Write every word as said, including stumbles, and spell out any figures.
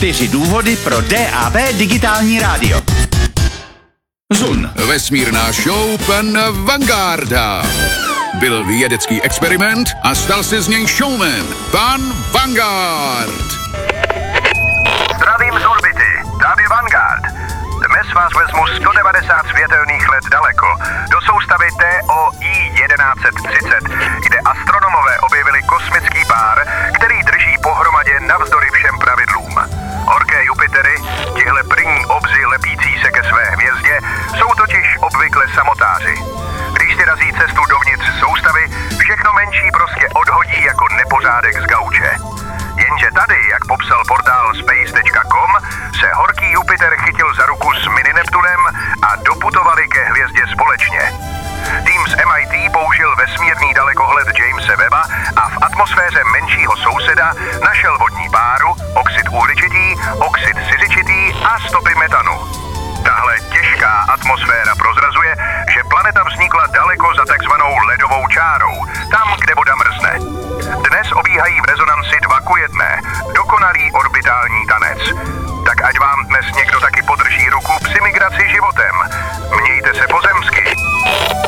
Čtyři důvody pro D A B digitální rádio. Zun. Vesmírná show pan Vangarda. Byl vědecký experiment a stal se z něj showman. Pan Vanguard. Zdravím z orbity, tady Vanguard. Dnes vás vezmu sto devadesát světelných let daleko, do soustavy T O I jedenáct set třicet, kde astronomové objevili kosmický pár, který drží pohromadě navzdory všem pravidlům. Horké Jupitery, tihle pryní obři lepící se ke své hvězdě, jsou totiž obvykle samotáři. Když si razí cestu dovnitř soustavy, všechno menší prostě odhodí jako nepořádek z gauče. Jenže tady, jak popsal portál space tečka com, se horký Jupiter chytil za ruku s mini Neptunem a doputovali ke hvězdě společně. Tým z M I T použil vesmírný dalekohled Jamese Webba a v atmosféře menšího souseda našel vodní páru, oxid uhličitý, oxid siřičitý a stopy metanu. Tahle těžká atmosféra prozrazuje, že planeta vznikla daleko za takzvanou ledovou čárou, tam, kde voda mrzne. Dnes obíhají v rezonanci dva ku jedné, dokonalý orbitální tanec.